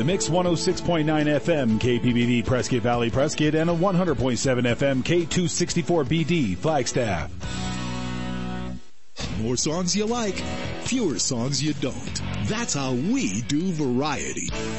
The Mix 106.9 FM KPBD Prescott Valley Prescott and a 100.7 FM K264BD Flagstaff. More songs you like, fewer songs you don't. That's how we do variety.